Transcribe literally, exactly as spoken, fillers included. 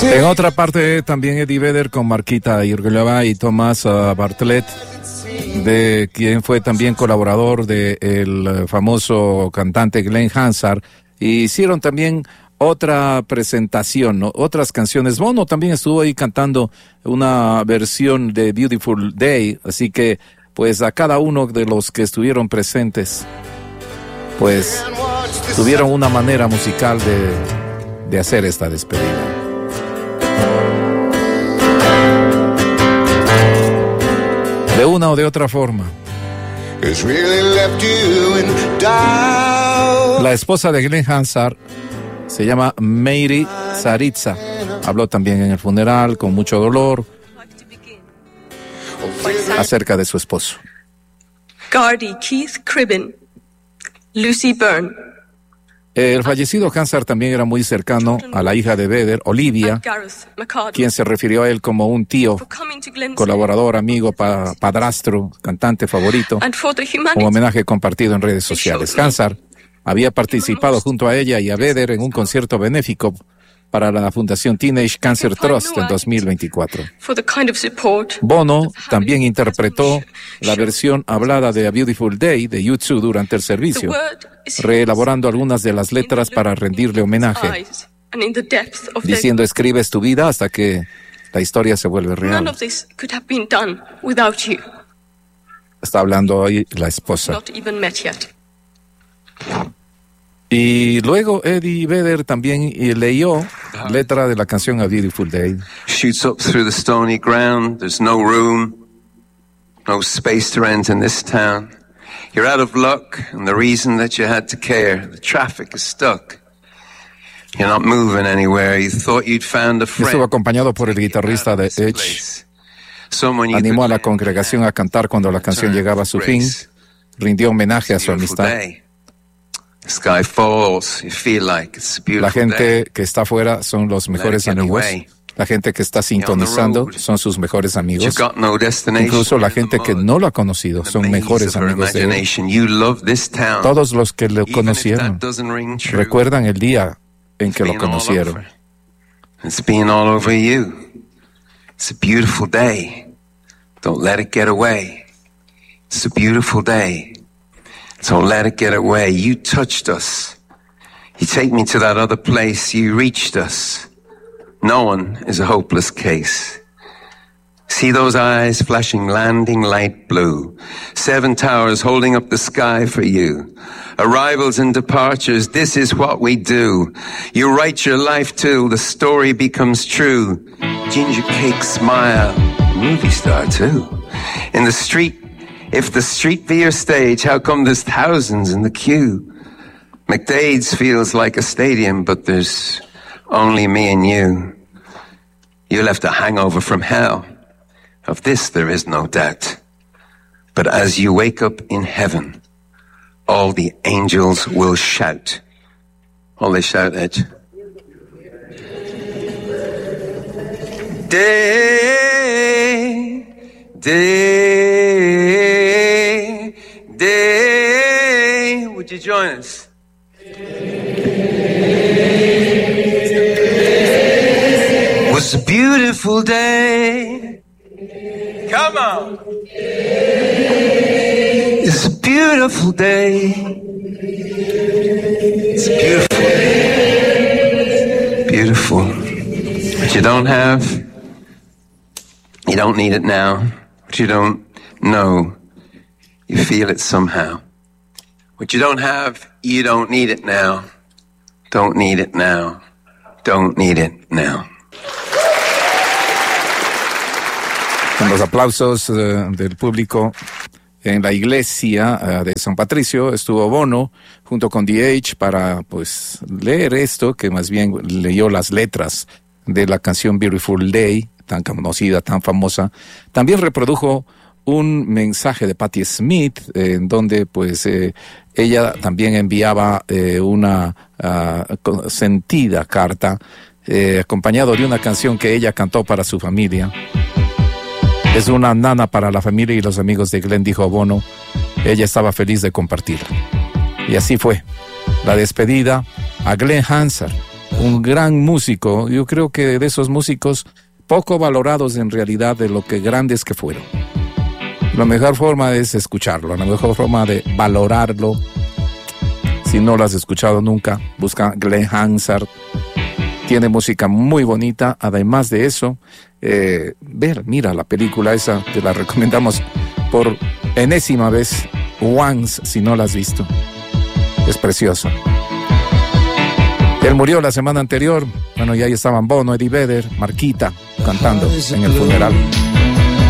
En otra parte también Eddie Vedder con Marquita Jurgelova y Thomas uh, Bartlett, de quien fue también colaborador del famoso cantante Glenn Hansard. Y hicieron también otra presentación, ¿no? Otras canciones. Bono también estuvo ahí cantando una versión de Beautiful Day, así que pues a cada uno de los que estuvieron presentes pues tuvieron una manera musical de, de hacer esta despedida. De una o de otra forma. La esposa de Glenn Hansard se llama Mary Tsaritsa. Habló también en el funeral con mucho dolor acerca de su esposo. Gardy Keith Cribben, Lucy Byrne. El fallecido Hansard también era muy cercano a la hija de Vedder, Olivia, quien se refirió a él como un tío, colaborador, amigo, pa- padrastro, cantante favorito, un homenaje compartido en redes sociales. Hansard había participado junto a ella y a Vedder en un concierto benéfico para la Fundación Teenage Cancer Trust en dos mil veinticuatro. Bono también interpretó la versión hablada de A Beautiful Day de U dos durante el servicio, reelaborando algunas de las letras para rendirle homenaje, diciendo: escribes tu vida hasta que la historia se vuelve real. Está hablando hoy la esposa. Y luego Eddie Vedder también leyó letra de la canción A Beautiful Day. Shoots up through the stony ground. There's no room, no space to rent in this town. You're out of luck, and the reason that you had to care, the traffic is stuck. You're not moving anywhere. You thought you'd found a friend. Estuvo acompañado por el guitarrista de Edge. Animó a la congregación a cantar cuando la canción llegaba a su fin. Rindió homenaje a su amistad. La gente que está afuera son los mejores amigos. La gente que está sintonizando son sus mejores amigos. Incluso la gente que no lo ha conocido son mejores amigos de él. Todos los que lo conocieron recuerdan el día en que lo conocieron. It's been all over you. It's a beautiful day. Don't let it get away. It's a beautiful day. Don't let it get away. You touched us. You take me to that other place. You reached us. No one is a hopeless case. See those eyes flashing landing light blue. Seven towers holding up the sky for you. Arrivals and departures, this is what we do. You write your life till the story becomes true. Ginger cake smile, movie star too. In the street, if the street be your stage, how come there's thousands in the queue? McDade's feels like a stadium, but there's only me and you. You left a hangover from hell. Of this there is no doubt. But as you wake up in heaven, all the angels will shout. All they shout, Edge. Day, day, day. Would you join us? It was a beautiful day. Come on. It's a beautiful day. It's a beautiful day. Beautiful. What you don't have, you don't need it now. What you don't know, you feel it somehow. What you don't have, you don't need it now. Don't need it now. Don't need it now. Con los aplausos uh, del público en la iglesia uh, de San Patricio estuvo Bono junto con D H para pues leer esto, que más bien leyó las letras de la canción Beautiful Day, tan conocida, tan famosa. También reprodujo un mensaje de Patti Smith eh, en donde pues eh, ella también enviaba eh, una uh, sentida carta eh, acompañado de una canción que ella cantó para su familia. Es una nana para la familia y los amigos de Glenn, dijo Bono. Ella estaba feliz de compartirla. Y así fue la despedida a Glenn Hansard, un gran músico. Yo creo que de esos músicos poco valorados en realidad de lo que grandes que fueron. La mejor forma es escucharlo, la mejor forma de valorarlo. Si no lo has escuchado nunca, busca Glenn Hansard. Tiene música muy bonita. Además de eso, eh, ver, mira la película esa, te la recomendamos por enésima vez. Once, si no la has visto. Es preciosa. Él murió la semana anterior. Bueno, y ahí estaban Bono, Eddie Vedder, Marquita, cantando en el funeral.